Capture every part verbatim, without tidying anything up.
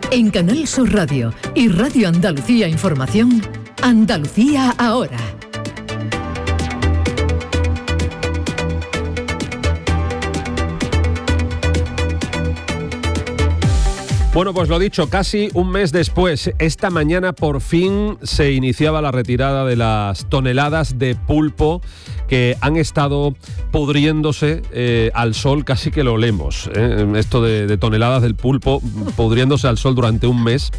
En Canal Sur Radio y Radio Andalucía Información, Andalucía ahora. Bueno, pues lo dicho, casi un mes después, esta mañana por fin se iniciaba la retirada de las toneladas de pulpo que han estado pudriéndose eh, al sol, casi que lo olemos, ¿eh? Esto de, de toneladas del pulpo pudriéndose al sol durante un mes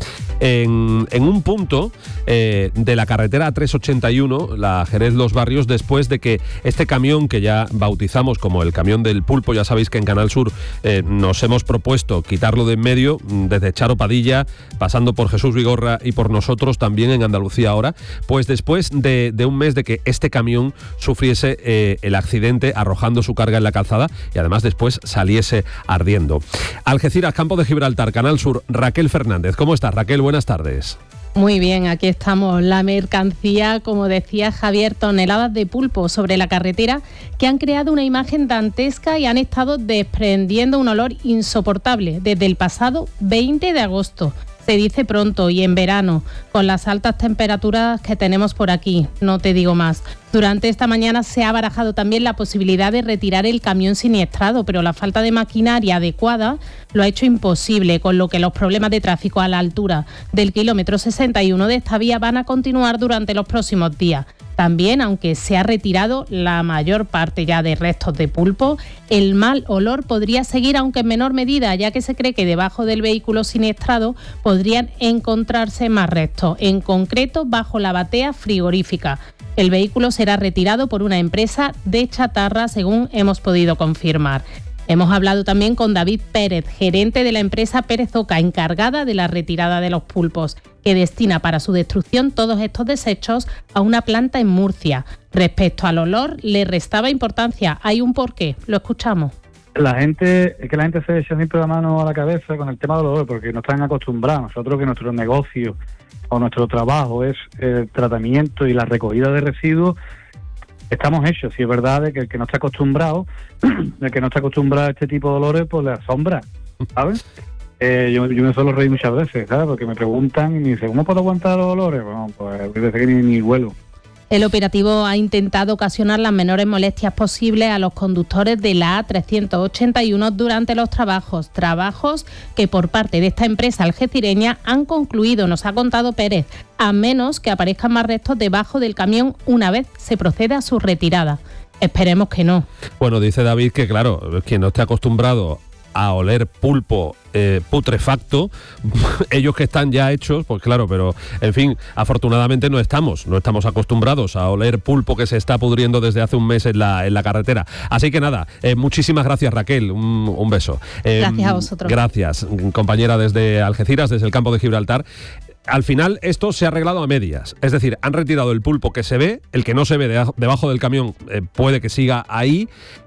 en, en un punto eh, de la carretera A trescientos ochenta y uno, la Jerez Los Barrios, después de que este camión que ya bautizamos como el camión del pulpo, ya sabéis que en Canal Sur eh, nos hemos propuesto quitarlo de en medio, desde Charo Padilla, pasando por Jesús Vigorra y por nosotros también en Andalucía ahora, pues después de, de un mes de que este camión sufriese eh, el accidente arrojando su carga en la calzada y además después saliese ardiendo. Algeciras, Campo de Gibraltar, Canal Sur, Raquel Fernández. ¿Cómo estás, Raquel? Buenas tardes. Muy bien, aquí estamos. La mercancía, como decía Javier, toneladas de pulpo sobre la carretera que han creado una imagen dantesca y han estado desprendiendo un olor insoportable desde el pasado veinte de agosto. Se dice pronto y en verano, con las altas temperaturas que tenemos por aquí, no te digo más. Durante esta mañana se ha barajado también la posibilidad de retirar el camión siniestrado, pero la falta de maquinaria adecuada lo ha hecho imposible, con lo que los problemas de tráfico a la altura del kilómetro sesenta y uno de esta vía van a continuar durante los próximos días. También, aunque se ha retirado la mayor parte ya de restos de pulpo, el mal olor podría seguir, aunque en menor medida, ya que se cree que debajo del vehículo siniestrado podrían encontrarse más restos, en concreto bajo la batea frigorífica. El vehículo será retirado por una empresa de chatarra, según hemos podido confirmar. Hemos hablado también con David Pérez, gerente de la empresa Pérez Oca, encargada de la retirada de los pulpos, que destina para su destrucción todos estos desechos a una planta en Murcia. Respecto al olor, le restaba importancia. Hay un porqué. Lo escuchamos. La gente, es que la gente se echa siempre la mano a la cabeza con el tema del olor, porque no están acostumbrados. Nosotros, que nuestro negocio o nuestro trabajo es el tratamiento y la recogida de residuos, estamos hechos. Si es verdad de que el que no está acostumbrado, el que no está acostumbrado a este tipo de olores, pues le asombra, ¿sabes? Eh, yo, yo me suelo reír muchas veces, ¿sabes? Porque me preguntan y me dicen, ¿cómo puedo aguantar los olores? Bueno, pues desde que ni, ni huelo. El operativo ha intentado ocasionar las menores molestias posibles a los conductores de la A trescientos ochenta y uno durante los trabajos. Trabajos que por parte de esta empresa algecireña han concluido, nos ha contado Pérez, a menos que aparezcan más restos debajo del camión una vez se proceda a su retirada. Esperemos que no. Bueno, dice David que, claro, quien no esté acostumbrado a oler pulpo eh, putrefacto, ellos que están ya hechos, pues claro, pero en fin, afortunadamente no estamos, no estamos acostumbrados a oler pulpo que se está pudriendo desde hace un mes en la, en la carretera. Así que nada, eh, muchísimas gracias, Raquel, un, un beso. Eh, gracias a vosotros. Gracias, compañera desde Algeciras, desde el Campo de Gibraltar. Al final esto se ha arreglado a medias, es decir, han retirado el pulpo que se ve, el que no se ve de, debajo del camión eh, puede que siga ahí,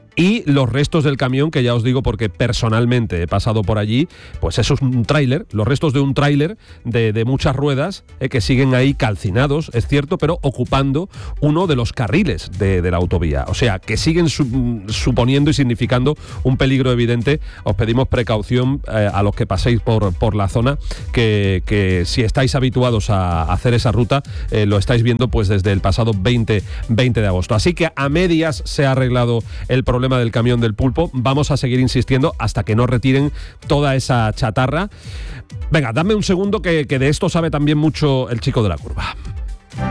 y los restos del camión, que ya os digo porque personalmente he pasado por allí, pues eso es un tráiler, los restos de un tráiler de, de muchas ruedas eh, que siguen ahí calcinados, es cierto, pero ocupando uno de los carriles de, de la autovía. O sea, que siguen su, suponiendo y significando un peligro evidente. Os pedimos precaución eh, a los que paséis por, por la zona, que, que si estáis habituados a hacer esa ruta, eh, lo estáis viendo pues desde el pasado veinte de agosto. Así que a medias se ha arreglado el problema del camión del pulpo. Vamos a seguir insistiendo hasta que no retiren toda esa chatarra. Venga, dame un segundo que, que de esto sabe también mucho el chico de la curva.